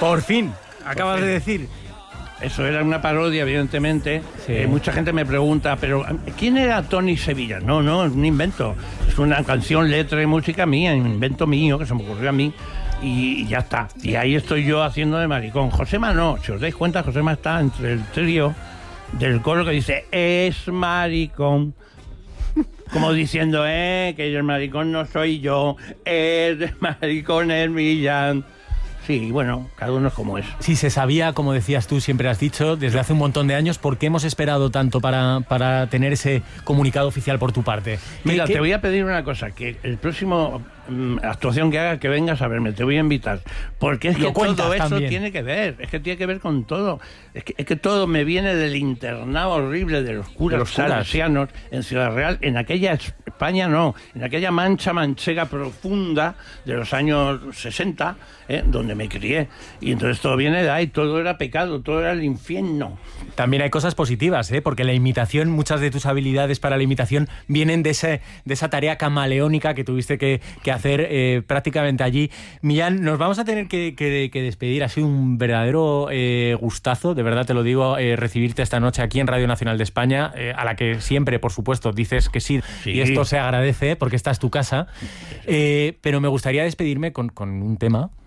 Por fin, acabas de decir. Eso era una parodia, evidentemente. Sí. Mucha gente me pregunta, pero ¿quién era Tony Sevilla? No, es un invento. Es una canción, letra y música mía, un invento mío que se me ocurrió a mí y ya está. Y ahí estoy yo haciendo de maricón. Josema no, si os dais cuenta, Josema está entre el trío del coro que dice es maricón. Como diciendo, que el maricón no soy yo, el maricón es Millán. Sí, bueno, cada uno es como es. Sí, se sabía, como decías tú, siempre has dicho, desde hace un montón de años. ¿Por qué hemos esperado tanto para tener ese comunicado oficial por tu parte? Mira, te voy a pedir una cosa, que el próximo actuación que haga, que vengas a verme, te voy a invitar. Porque es que todo eso tiene que ver, es que tiene que ver con todo. Es que todo me viene del internado horrible de los curas salesianos en Ciudad Real, en aquella España no, en aquella mancha manchega profunda de los años 60, donde me crié. Y entonces todo viene de ahí, todo era pecado, todo era el infierno. También hay cosas positivas, porque la imitación, muchas de tus habilidades para la imitación vienen de esa tarea camaleónica que tuviste que hacer prácticamente allí. Millán, nos vamos a tener que despedir. Ha sido un verdadero gustazo, de verdad te lo digo, recibirte esta noche aquí en Radio Nacional de España, a la que siempre, por supuesto, dices que sí. Y esto se agradece porque esta es tu casa. Pero me gustaría despedirme con un tema